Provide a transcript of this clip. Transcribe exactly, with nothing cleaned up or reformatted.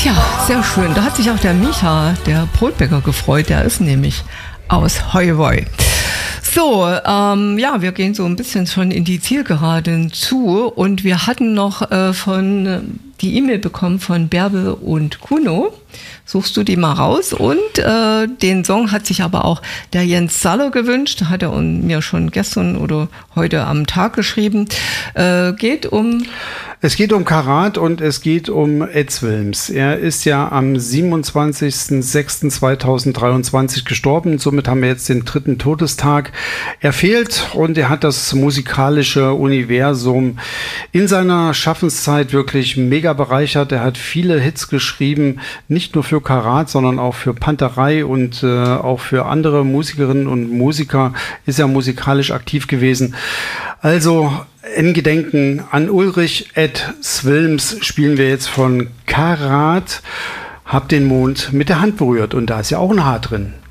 Tja, sehr schön. Da hat sich auch der Micha, der Brotbäcker, gefreut. Der ist nämlich aus Heuwoi. So, ähm, ja, wir gehen so ein bisschen schon in die Zielgeraden zu und wir hatten noch äh, von äh, die E-Mail bekommen von Bärbel und Kuno. Suchst du die mal raus? Und äh, den Song hat sich aber auch der Jens Saller gewünscht. Hat er mir schon gestern oder heute am Tag geschrieben. Äh, geht um... Es geht um Karat und es geht um Ed Wilms. Er ist ja am siebenundzwanzigsten sechsten zweitausenddreiundzwanzig gestorben. Somit haben wir jetzt den dritten Todestag. Er fehlt und er hat das musikalische Universum in seiner Schaffenszeit wirklich mega bereichert. Er hat viele Hits geschrieben, nicht nur für Karat, sondern auch für Panterei und äh, auch für andere Musikerinnen und Musiker ist er musikalisch aktiv gewesen. Also in Gedenken an Ulrich Ed Wilms spielen wir jetzt von Karat, Hab den Mond mit der Hand berührt. Und da ist ja auch ein H drin.